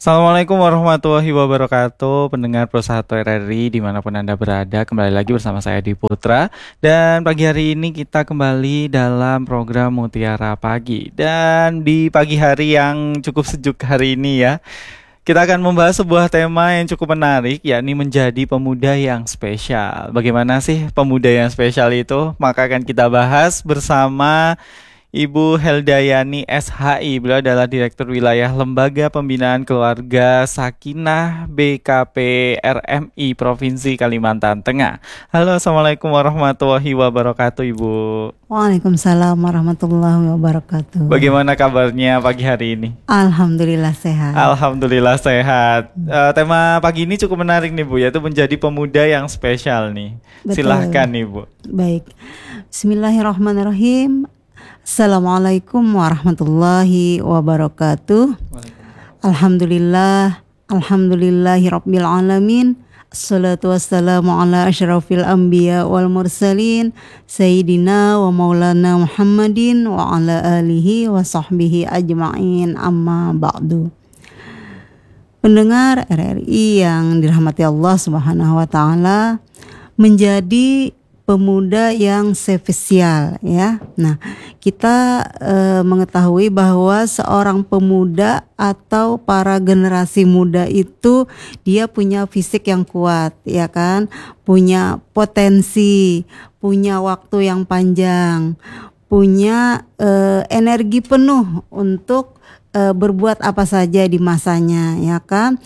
Assalamualaikum warahmatullahi wabarakatuh, pendengar Pro1 RRI dimanapun Anda berada, kembali lagi bersama saya Di Putra. Dan pagi hari ini kita kembali dalam program Mutiara Pagi. Dan di pagi hari yang cukup sejuk hari ini ya, kita akan membahas sebuah tema yang cukup menarik, yakni menjadi pemuda yang spesial. Bagaimana sih pemuda yang spesial itu? Maka akan kita bahas bersama Ibu Heldayani SHI. Beliau adalah Direktur Wilayah Lembaga Pembinaan Keluarga Sakinah BKP RMI Provinsi Kalimantan Tengah. Halo, Assalamualaikum warahmatullahi wabarakatuh, Ibu. Waalaikumsalam warahmatullahi wabarakatuh. Bagaimana kabarnya pagi hari ini? Alhamdulillah sehat. Alhamdulillah sehat. Tema pagi ini cukup menarik nih, Bu, yaitu menjadi pemuda yang spesial nih. Betul. Silahkan nih, Bu. Baik. Bismillahirrahmanirrahim. Assalamualaikum warahmatullahi wabarakatuh. Alhamdulillah, alhamdulillahirabbil alamin. Assalatu wassalamu ala asyrafil anbiya wal mursalin sayyidina wa maulana Muhammadin wa ala alihi wa sahbihi ajma'in, amma ba'du. Pendengar RRI yang dirahmati Allah Subhanahu wa taala, menjadi pemuda yang spesial ya. Nah, kita mengetahui bahwa seorang pemuda atau para generasi muda itu dia punya fisik yang kuat ya kan, punya potensi, punya waktu yang panjang, punya energi penuh untuk berbuat apa saja di masanya ya kan,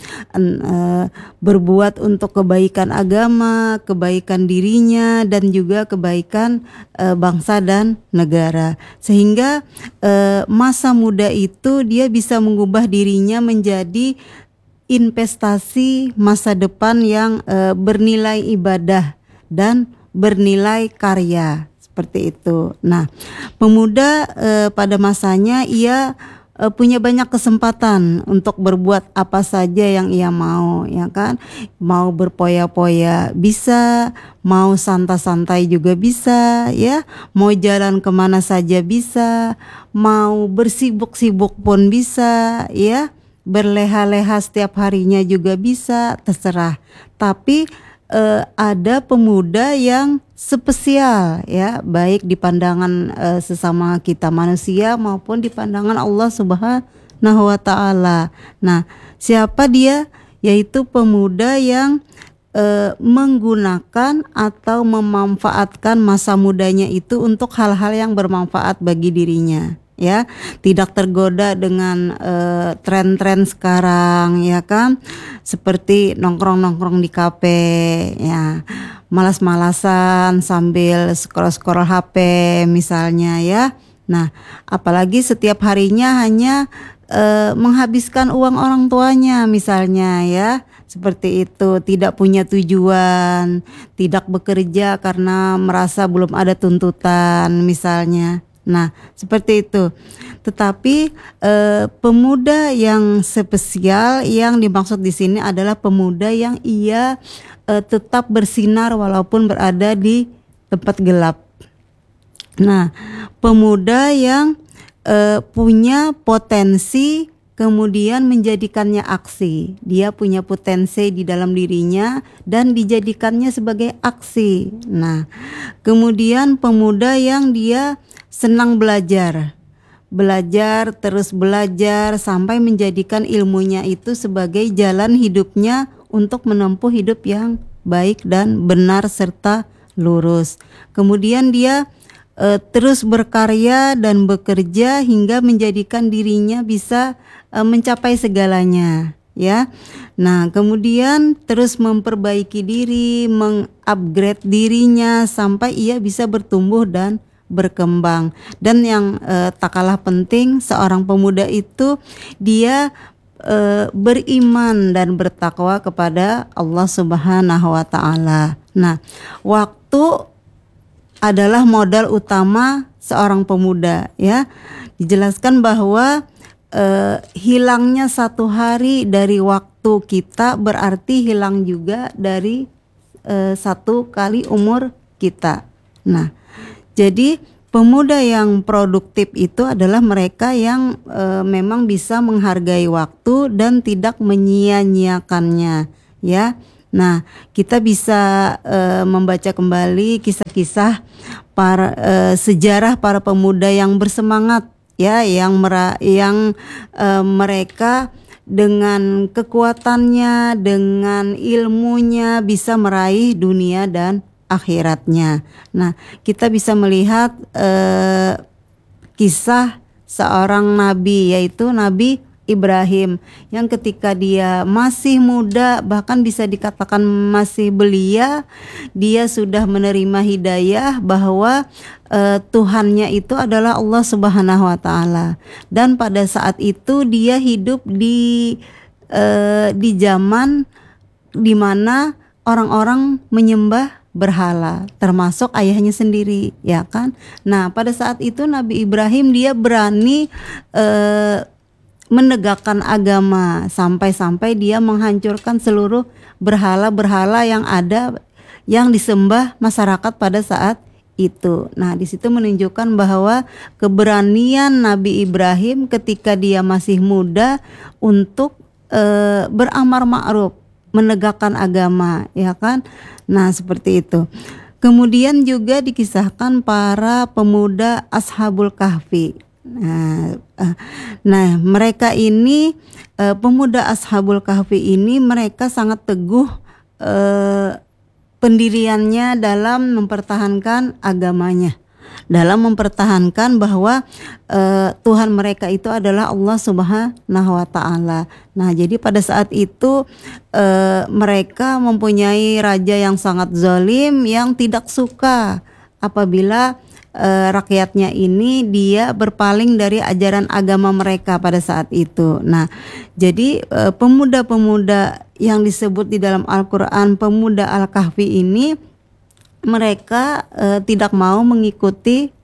berbuat untuk kebaikan agama, kebaikan dirinya, dan juga kebaikan bangsa dan negara, sehingga masa muda itu dia bisa mengubah dirinya menjadi investasi masa depan yang bernilai ibadah dan bernilai karya, seperti itu. Nah, pemuda pada masanya ia punya banyak kesempatan untuk berbuat apa saja yang ia mau ya kan, mau berpoya-poya bisa, mau santai-santai juga bisa ya, mau jalan kemana saja bisa, mau bersibuk-sibuk pun bisa ya, berleha-leha setiap harinya juga bisa, terserah. Tapi ada pemuda yang spesial ya, baik di pandangan sesama kita manusia maupun di pandangan Allah Subhanahu wa taala. Nah, siapa dia? Yaitu pemuda yang menggunakan atau memanfaatkan masa mudanya itu untuk hal-hal yang bermanfaat bagi dirinya ya, tidak tergoda dengan tren-tren sekarang ya kan, seperti nongkrong-nongkrong di kafe ya, malas-malasan sambil scroll-scroll HP misalnya ya. Nah, apalagi setiap harinya hanya menghabiskan uang orang tuanya misalnya ya, seperti itu, tidak punya tujuan, tidak bekerja karena merasa belum ada tuntutan misalnya. Nah, seperti itu. Tetapi pemuda yang spesial yang dimaksud di sini adalah pemuda yang ia tetap bersinar walaupun berada di tempat gelap. Nah, pemuda yang punya potensi kemudian menjadikannya aksi. Dia punya potensi di dalam dirinya dan dijadikannya sebagai aksi. Nah, kemudian pemuda yang dia senang belajar, terus belajar sampai menjadikan ilmunya itu sebagai jalan hidupnya untuk menempuh hidup yang baik dan benar serta lurus. Kemudian dia terus berkarya dan bekerja hingga menjadikan dirinya bisa mencapai segalanya ya. Nah, kemudian terus memperbaiki diri, mengupgrade dirinya sampai ia bisa bertumbuh dan berkembang. Dan yang tak kalah penting, seorang pemuda itu dia beriman dan bertakwa kepada Allah Subhanahu wa taala. Nah, waktu adalah modal utama seorang pemuda ya. Dijelaskan bahwa hilangnya satu hari dari waktu kita berarti hilang juga dari satu kali umur kita. Nah, jadi pemuda yang produktif itu adalah mereka yang memang bisa menghargai waktu dan tidak menyia-nyiakannya, ya. Nah, kita bisa membaca kembali kisah-kisah sejarah para pemuda yang bersemangat, ya, yang mereka dengan kekuatannya, dengan ilmunya bisa meraih dunia dan akhiratnya. Nah, kita bisa melihat kisah seorang nabi, yaitu Nabi Ibrahim, yang ketika dia masih muda, bahkan bisa dikatakan masih belia, dia sudah menerima hidayah bahwa Tuhannya itu adalah Allah Subhanahu wa taala. Dan pada saat itu dia hidup di zaman di mana orang-orang menyembah berhala, termasuk ayahnya sendiri, ya kan? Nah, pada saat itu Nabi Ibrahim dia berani menegakkan agama sampai-sampai dia menghancurkan seluruh berhala-berhala yang ada yang disembah masyarakat pada saat itu. Nah, di situ menunjukkan bahwa keberanian Nabi Ibrahim ketika dia masih muda untuk beramar ma'ruf, menegakkan agama, ya kan? Nah, seperti itu. Kemudian juga dikisahkan para pemuda Ashabul Kahfi. Nah, mereka ini pemuda Ashabul Kahfi ini mereka sangat teguh pendiriannya dalam mempertahankan agamanya, dalam mempertahankan bahwa Tuhan mereka itu adalah Allah Subhanahu wa taala. Nah, jadi pada saat itu mereka mempunyai raja yang sangat zalim yang tidak suka apabila rakyatnya ini dia berpaling dari ajaran agama mereka pada saat itu. Nah, jadi pemuda-pemuda yang disebut di dalam Al-Quran pemuda Al-Kahfi ini mereka tidak mau mengikuti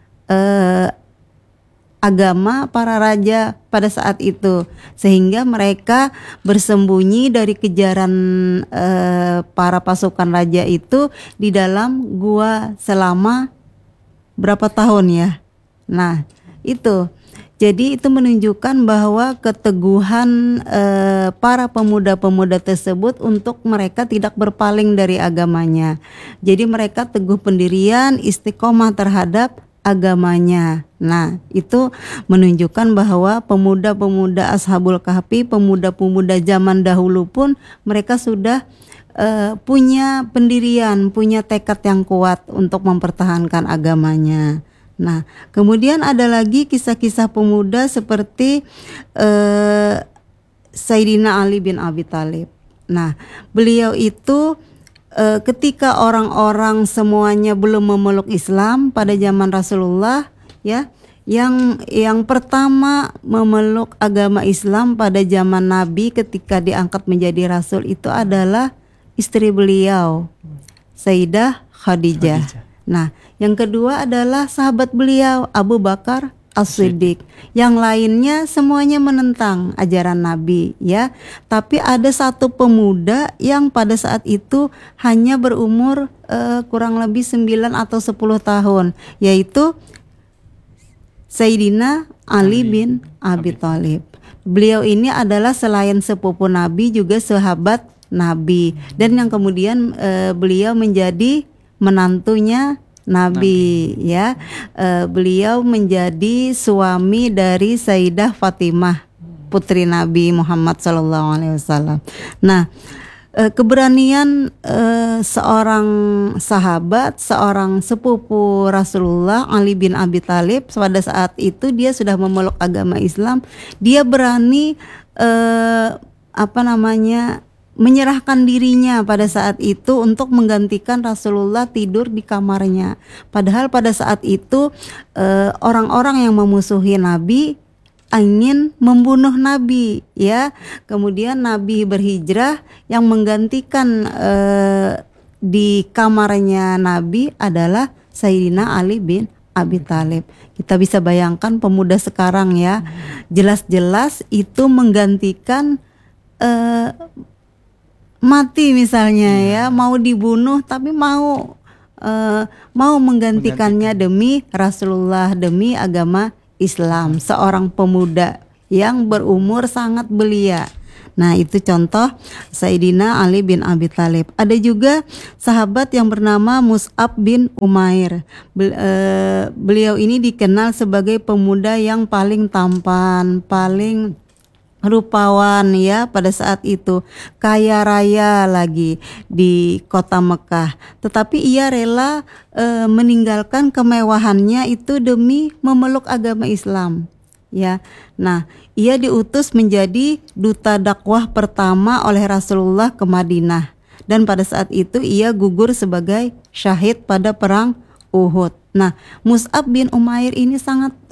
agama para raja pada saat itu, sehingga mereka bersembunyi dari kejaran para pasukan raja itu di dalam gua selama berapa tahun ya. Nah, itu. Jadi itu menunjukkan bahwa keteguhan para pemuda-pemuda tersebut untuk mereka tidak berpaling dari agamanya. Jadi mereka teguh pendirian, istiqomah terhadap agamanya. Nah, itu menunjukkan bahwa pemuda-pemuda Ashabul Kahfi, pemuda-pemuda zaman dahulu pun mereka sudah punya pendirian, punya tekad yang kuat untuk mempertahankan agamanya. Nah, kemudian ada lagi kisah-kisah pemuda seperti Sayyidina Ali bin Abi Thalib. Nah, beliau itu ketika orang-orang semuanya belum memeluk Islam pada zaman Rasulullah, ya, yang pertama memeluk agama Islam pada zaman Nabi ketika diangkat menjadi Rasul itu adalah istri beliau, Sayyidah Khadijah. Nah, yang kedua adalah sahabat beliau, Abu Bakar As-Siddiq. Yang lainnya semuanya menentang ajaran Nabi, ya. Tapi ada satu pemuda yang pada saat itu hanya berumur kurang lebih 9 atau 10 tahun, yaitu Sayyidina Ali bin Abi Thalib. Beliau ini adalah selain sepupu Nabi juga sahabat Nabi, dan yang kemudian beliau menjadi menantunya Nabi, ya. Beliau menjadi suami dari Sayyidah Fatimah, putri Nabi Muhammad SAW. Nah, keberanian seorang sahabat, seorang sepupu Rasulullah, Ali bin Abi Thalib, pada saat itu dia sudah memeluk agama Islam. Dia berani menyerahkan dirinya pada saat itu untuk menggantikan Rasulullah tidur di kamarnya. Padahal pada saat itu orang-orang yang memusuhi Nabi ingin membunuh Nabi, ya. Kemudian Nabi berhijrah, yang menggantikan di kamarnya Nabi adalah Sayyidina Ali bin Abi Thalib. Kita bisa bayangkan pemuda sekarang, ya, jelas-jelas itu menggantikan mati misalnya, ya, mau dibunuh tapi mau mau menggantikannya demi Rasulullah, demi agama Islam, seorang pemuda yang berumur sangat belia. Nah, itu contoh Sayyidina Ali bin Abi Thalib. Ada juga sahabat yang bernama Mus'ab bin Umair. Beliau ini dikenal sebagai pemuda yang paling tampan, paling rupawan ya pada saat itu, kaya raya lagi di kota Mekah. Tetapi ia rela meninggalkan kemewahannya itu demi memeluk agama Islam. Ya, nah ia diutus menjadi duta dakwah pertama oleh Rasulullah ke Madinah, dan pada saat itu ia gugur sebagai syahid pada perang Uhud. Nah, Mus'ab bin Umair ini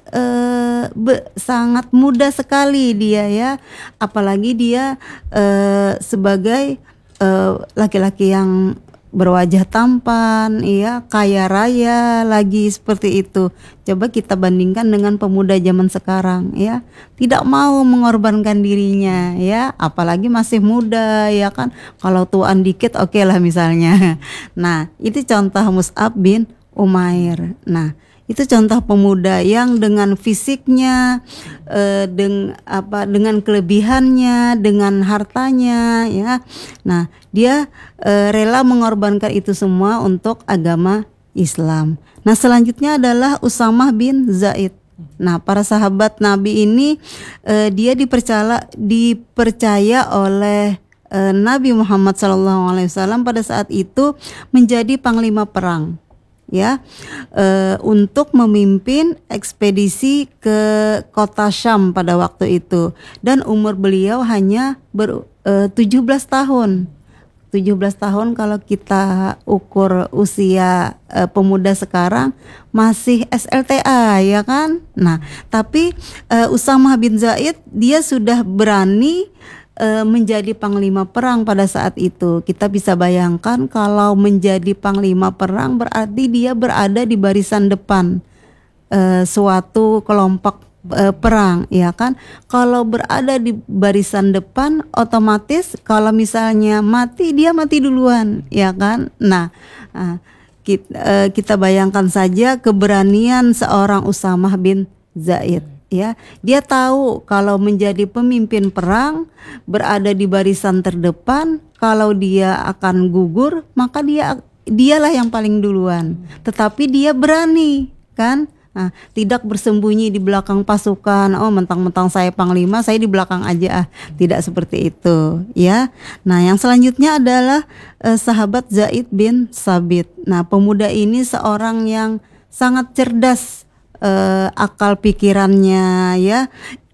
sangat muda sekali dia ya, apalagi dia sebagai laki-laki yang berwajah tampan, ya, kaya raya lagi seperti itu. Coba kita bandingkan dengan pemuda zaman sekarang, ya, tidak mau mengorbankan dirinya, ya, apalagi masih muda, ya kan. Kalau tuaan dikit, oke lah misalnya. Nah, itu contoh Mus'ab bin Umair. Nah, itu contoh pemuda yang dengan fisiknya, dengan kelebihannya, dengan hartanya, ya. Nah, dia rela mengorbankan itu semua untuk agama Islam. Nah, selanjutnya adalah Usamah bin Zaid. Nah, para sahabat Nabi ini dia dipercaya oleh Nabi Muhammad SAW pada saat itu menjadi panglima perang. Ya, untuk memimpin ekspedisi ke kota Syam pada waktu itu, dan umur beliau hanya 17 tahun. 17 tahun kalau kita ukur usia pemuda sekarang masih SLTA, ya kan? Nah, tapi Usamah bin Zaid dia sudah berani menjadi panglima perang pada saat itu. Kita bisa bayangkan kalau menjadi panglima perang berarti dia berada di barisan depan suatu kelompok perang, ya kan? Kalau berada di barisan depan, otomatis kalau misalnya mati, dia mati duluan, ya kan? Nah, kita bayangkan saja keberanian seorang Usamah bin Zaid. Ya, dia tahu kalau menjadi pemimpin perang, berada di barisan terdepan, kalau dia akan gugur, maka dialah yang paling duluan. Tetapi dia berani, kan? Nah, tidak bersembunyi di belakang pasukan. Oh, mentang-mentang saya panglima, saya di belakang aja. Tidak seperti itu, ya. Nah, yang selanjutnya adalah sahabat Zaid bin Sabit. Nah, pemuda ini seorang yang sangat cerdas. Akal pikirannya, ya,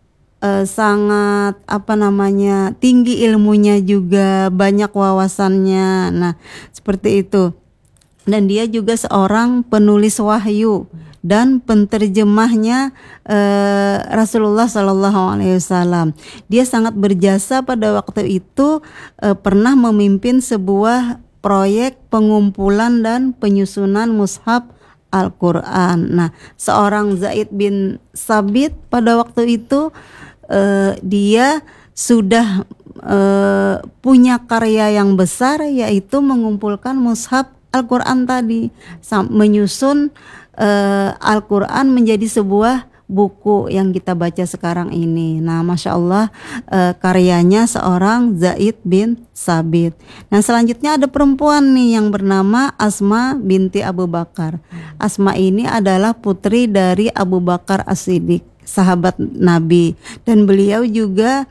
sangat tinggi ilmunya juga, banyak wawasannya. Nah, seperti itu. Dan dia juga seorang penulis wahyu dan penterjemahnya Rasulullah SAW. Dia sangat berjasa pada waktu itu, pernah memimpin sebuah proyek pengumpulan dan penyusunan mushaf Al-Quran. Nah, seorang Zaid bin Sabit pada waktu itu dia sudah punya karya yang besar, yaitu mengumpulkan mushaf Al-Quran tadi, menyusun Al-Quran menjadi sebuah buku yang kita baca sekarang ini. Nah, Masya Allah, karyanya seorang Zaid bin Sabit. Nah, selanjutnya ada perempuan nih yang bernama Asma binti Abu Bakar. Asma ini adalah putri dari Abu Bakar As-Siddiq, sahabat Nabi, dan beliau juga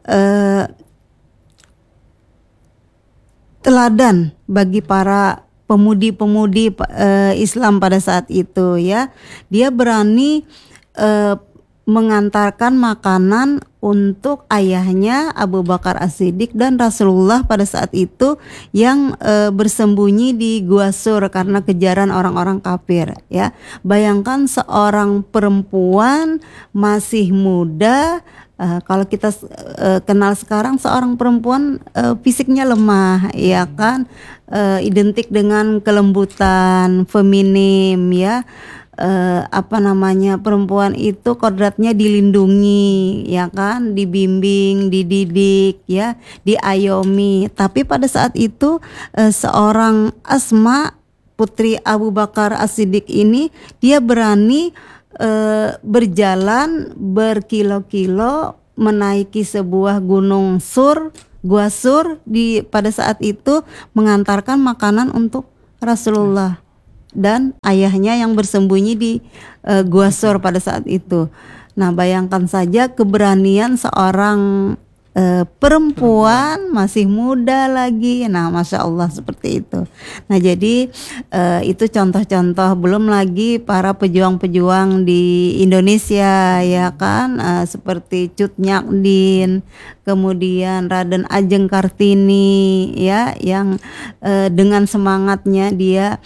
teladan bagi para pemudi-pemudi Islam pada saat itu, ya. Dia berani mengantarkan makanan untuk ayahnya Abu Bakar As-Siddiq dan Rasulullah pada saat itu yang bersembunyi di Gua Sur karena kejaran orang-orang kafir, ya. Bayangkan seorang perempuan masih muda, kalau kita kenal sekarang seorang perempuan fisiknya lemah, ya kan, identik dengan kelembutan, feminim, ya. Perempuan itu kodratnya dilindungi, ya kan, dibimbing, dididik, ya, diayomi. Tapi pada saat itu seorang Asma putri Abu Bakar As-Siddiq ini dia berani berjalan berkilo-kilo menaiki sebuah gunung Gua Sur pada saat itu mengantarkan makanan untuk Rasulullah dan ayahnya yang bersembunyi di Gua Sur pada saat itu. Nah, bayangkan saja keberanian seorang perempuan masih muda lagi. Nah, Masya Allah seperti itu. Nah, jadi itu contoh-contoh, belum lagi para pejuang-pejuang di Indonesia ya kan, seperti Cut Nyakdin, kemudian Raden Ajeng Kartini ya, yang dengan semangatnya dia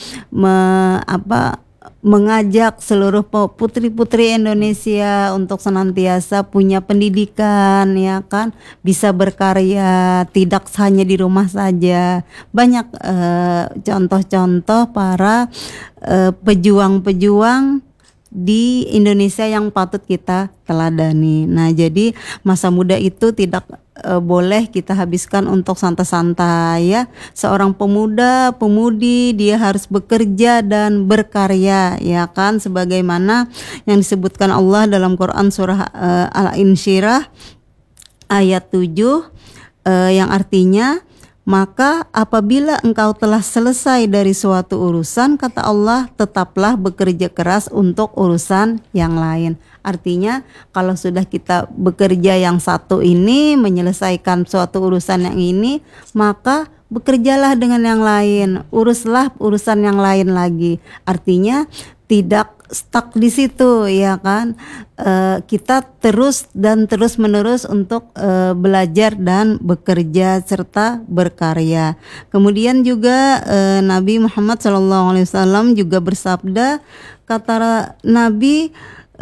mengajak seluruh putri-putri Indonesia untuk senantiasa punya pendidikan ya kan, bisa berkarya, tidak hanya di rumah saja. Banyak contoh-contoh para pejuang-pejuang di Indonesia yang patut kita teladani. Nah, jadi masa muda itu tidak boleh kita habiskan untuk santai-santai ya. Seorang pemuda, pemudi, dia harus bekerja dan berkarya ya kan, sebagaimana yang disebutkan Allah dalam Quran surah Al-Insyirah ayat 7 yang artinya, maka apabila engkau telah selesai dari suatu urusan, kata Allah, tetaplah bekerja keras untuk urusan yang lain. Artinya kalau sudah kita bekerja yang satu ini, menyelesaikan suatu urusan yang ini, maka bekerjalah dengan yang lain, uruslah urusan yang lain lagi. Artinya tidak stuck di situ ya kan, kita terus menerus untuk belajar dan bekerja serta berkarya. Kemudian juga Nabi Muhammad SAW juga bersabda, kata Nabi,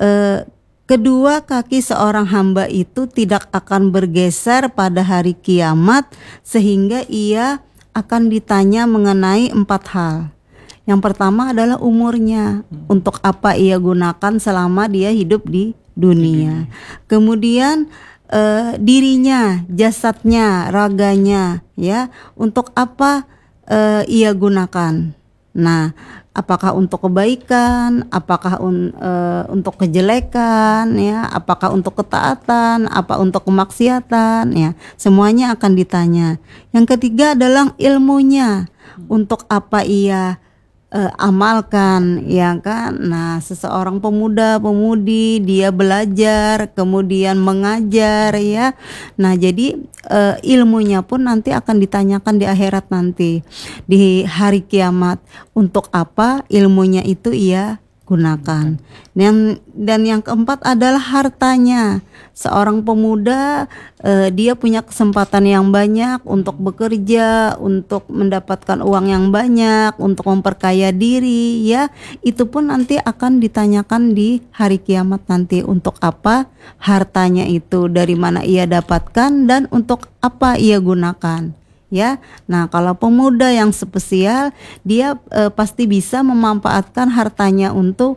kedua kaki seorang hamba itu tidak akan bergeser pada hari kiamat sehingga ia akan ditanya mengenai 4 hal. Yang pertama adalah umurnya, untuk apa ia gunakan selama dia hidup di dunia. Kemudian dirinya, jasadnya, raganya, ya, untuk apa ia gunakan. Nah, apakah untuk kebaikan, apakah untuk kejelekan, ya, apakah untuk ketaatan, apa untuk kemaksiatan, ya, semuanya akan ditanya. Yang ketiga adalah ilmunya, untuk apa ia amalkan ya kan. Nah, seseorang pemuda pemudi dia belajar kemudian mengajar ya. Nah, jadi ilmunya pun nanti akan ditanyakan di akhirat nanti, di hari kiamat, untuk apa ilmunya itu ia gunakan. Dan yang keempat adalah hartanya. Seorang pemuda dia punya kesempatan yang banyak untuk bekerja, untuk mendapatkan uang yang banyak, untuk memperkaya diri ya. Itu pun nanti akan ditanyakan di hari kiamat nanti, untuk apa hartanya itu, dari mana ia dapatkan dan untuk apa ia gunakan. Ya, nah kalau pemuda yang spesial, dia pasti bisa memanfaatkan hartanya untuk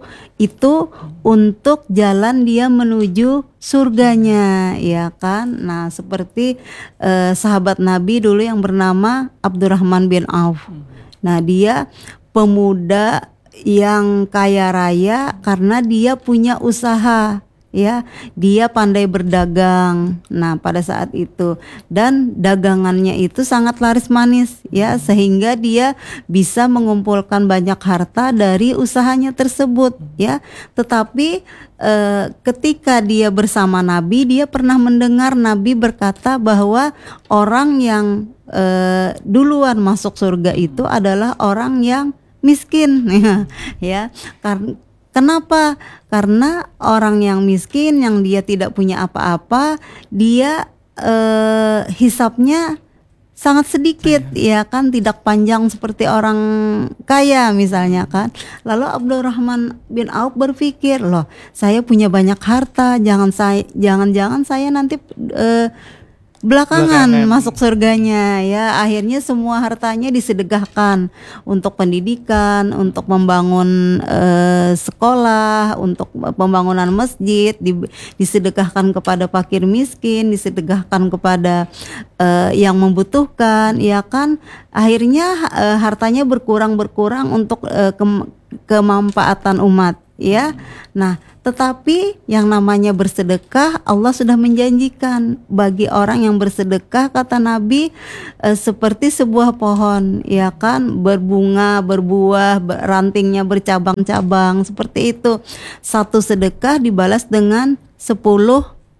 jalan dia menuju surganya, ya kan. Nah, seperti sahabat Nabi dulu yang bernama Abdurrahman bin Auf. Nah, dia pemuda yang kaya raya karena dia punya usaha. Ya, dia pandai berdagang. Nah, pada saat itu, dan dagangannya itu sangat laris manis ya, sehingga dia bisa mengumpulkan banyak harta dari usahanya tersebut ya. Tetapi ketika dia bersama Nabi, dia pernah mendengar Nabi berkata bahwa orang yang duluan masuk surga itu adalah orang yang miskin ya. Kenapa? Karena orang yang miskin, yang dia tidak punya apa-apa, dia hisapnya sangat sedikit ya kan, tidak panjang seperti orang kaya misalnya kan. Lalu Abdurrahman bin Auf berpikir, loh, saya punya banyak harta, jangan-jangan saya nanti belakangan Belakangan. masuk surganya ya. Akhirnya semua hartanya disedekahkan untuk pendidikan, untuk membangun sekolah, untuk pembangunan masjid, disedekahkan kepada fakir miskin, disedekahkan kepada yang membutuhkan, ya kan. Akhirnya hartanya berkurang untuk kemanfaatan umat, ya. Nah, tetapi yang namanya bersedekah, Allah sudah menjanjikan bagi orang yang bersedekah, kata Nabi, seperti sebuah pohon, ya kan, berbunga, berbuah, rantingnya bercabang-cabang, seperti itu. Satu sedekah dibalas dengan 10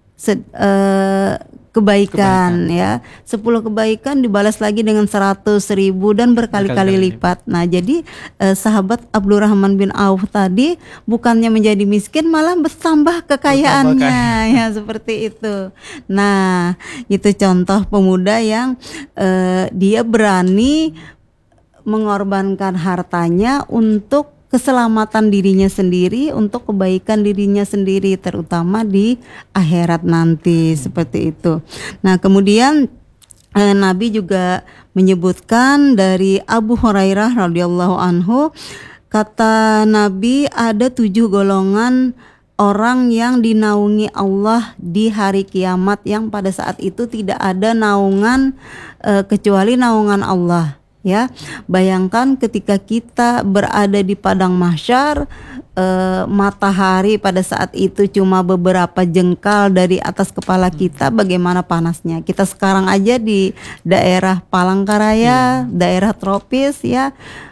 kebaikan, ya. 10 kebaikan dibalas lagi dengan 100.000 dan berkali-kali lipat. Nah, jadi sahabat Abdurrahman bin Auf tadi bukannya menjadi miskin, malah bertambah kekayaannya, ya, seperti itu. Nah, itu contoh pemuda yang dia berani mengorbankan hartanya untuk keselamatan dirinya sendiri, untuk kebaikan dirinya sendiri, terutama di akhirat nanti, seperti itu. Nah, kemudian Nabi juga menyebutkan dari Abu Hurairah radhiyallahu anhu, kata Nabi, ada 7 golongan orang yang dinaungi Allah di hari kiamat, yang pada saat itu tidak ada naungan kecuali naungan Allah. Ya, bayangkan ketika kita berada di padang mahsyar, matahari pada saat itu cuma beberapa jengkal dari atas kepala kita, bagaimana panasnya. Kita sekarang aja di daerah Palangkaraya, daerah tropis, ya,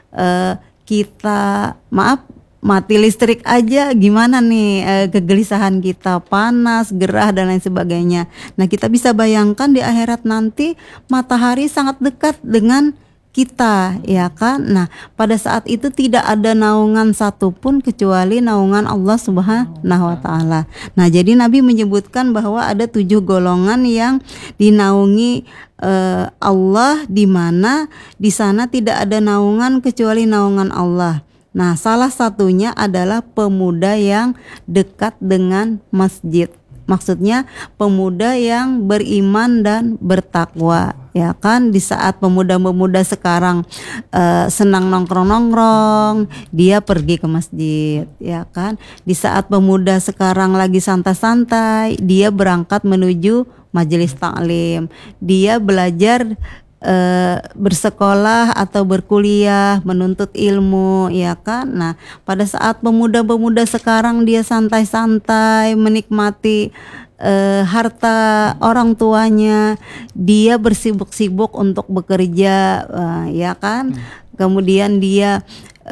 kita mati listrik aja gimana nih, kegelisahan kita, panas, gerah dan lain sebagainya. Nah, kita bisa bayangkan di akhirat nanti matahari sangat dekat dengan kita, ya kan. Nah, pada saat itu tidak ada naungan satupun kecuali naungan Allah Subhanahu wa Ta'ala. Nah, jadi Nabi menyebutkan bahwa ada 7 golongan yang dinaungi Allah, di mana di sana tidak ada naungan kecuali naungan Allah. Nah, salah satunya adalah pemuda yang dekat dengan masjid. Maksudnya pemuda yang beriman dan bertakwa, ya kan. Di saat pemuda-pemuda sekarang senang nongkrong-nongkrong, dia pergi ke masjid, ya kan. Di saat pemuda sekarang lagi santai-santai, dia berangkat menuju majelis taklim. Dia belajar bersekolah atau berkuliah, menuntut ilmu, ya kan. Nah, pada saat pemuda-pemuda sekarang dia santai-santai menikmati harta orang tuanya, dia bersibuk-sibuk untuk bekerja, ya kan. Kemudian dia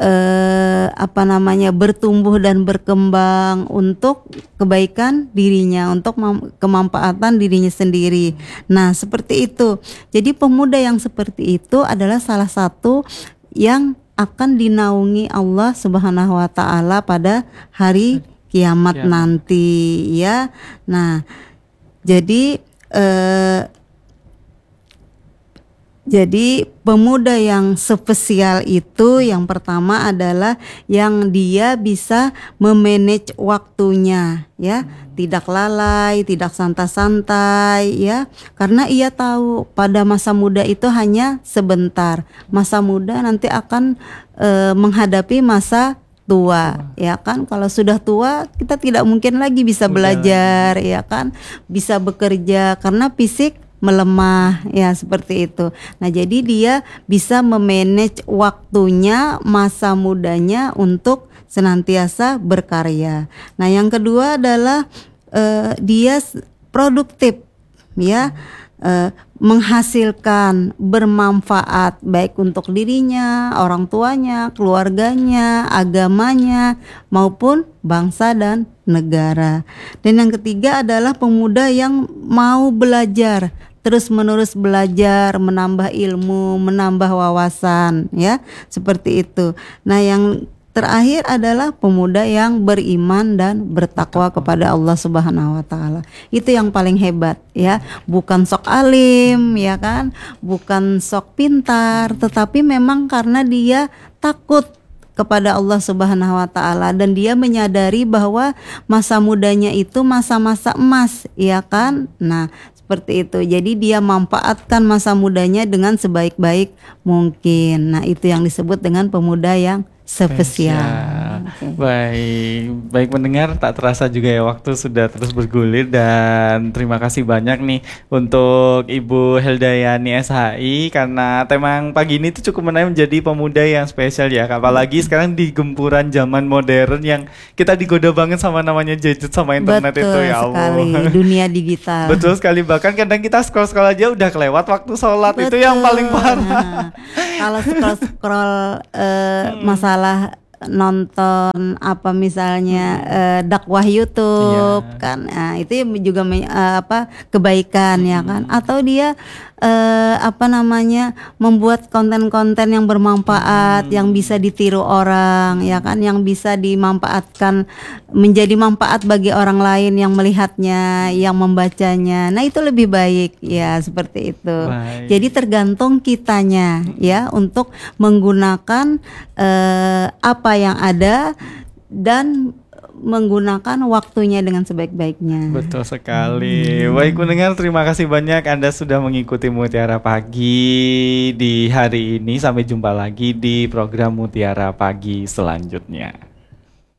bertumbuh dan berkembang untuk kebaikan dirinya, untuk kemanfaatan dirinya sendiri. Nah, seperti itu. Jadi pemuda yang seperti itu adalah salah satu yang akan dinaungi Allah Subhanahu wa Ta'ala pada hari kiamat nanti, ya. Nah, jadi pemuda yang spesial itu yang pertama adalah yang dia bisa memanage waktunya, ya, tidak lalai, tidak santai-santai, ya, karena ia tahu pada masa muda itu hanya sebentar. Masa muda nanti akan menghadapi masa tua, ya kan. Kalau sudah tua kita tidak mungkin lagi bisa belajar, ya kan, bisa bekerja karena fisik melemah, ya, seperti itu. Nah, jadi dia bisa memanage waktunya, masa mudanya untuk senantiasa berkarya. Nah, yang kedua adalah dia produktif, ya, menghasilkan, bermanfaat baik untuk dirinya, orang tuanya, keluarganya, agamanya, maupun bangsa dan negara. Dan yang ketiga adalah pemuda yang mau belajar, terus-menerus belajar, menambah ilmu, menambah wawasan, ya, seperti itu. Nah, yang terakhir adalah pemuda yang beriman dan bertakwa kepada Allah Subhanahu wa Ta'ala. Itu yang paling hebat, ya. Bukan sok alim, ya kan, bukan sok pintar, tetapi memang karena dia takut kepada Allah Subhanahu wa Ta'ala, dan dia menyadari bahwa masa mudanya itu masa-masa emas, ya kan. Nah, seperti itu. Jadi dia manfaatkan masa mudanya dengan sebaik-baik mungkin. Nah, itu yang disebut dengan pemuda yang spesial. Baik mendengar, tak terasa juga ya waktu sudah terus bergulir, dan terima kasih banyak nih untuk Ibu Heldayani SHI karena tema yang pagi ini tuh cukup menarik, menjadi pemuda yang spesial ya, apalagi sekarang di gempuran zaman modern yang kita digoda banget sama namanya gadget sama internet. Betul itu ya Allah sekali, dunia digital. Betul sekali, bahkan kadang kita scroll aja udah kelewat waktu sholat. Itu yang paling parah. Kalau scroll masalah nonton apa misalnya dakwah YouTube kan, nah, itu juga kebaikan ya kan, atau dia membuat konten-konten yang bermanfaat, yang bisa ditiru orang ya kan, yang bisa dimanfaatkan menjadi manfaat bagi orang lain yang melihatnya, yang membacanya. Nah, itu lebih baik ya, seperti itu. Jadi tergantung kitanya ya untuk menggunakan apa yang ada dan menggunakan waktunya dengan sebaik-baiknya. Betul sekali. Baik mendengar, terima kasih banyak Anda sudah mengikuti Mutiara Pagi di hari ini. Sampai jumpa lagi di program Mutiara Pagi selanjutnya.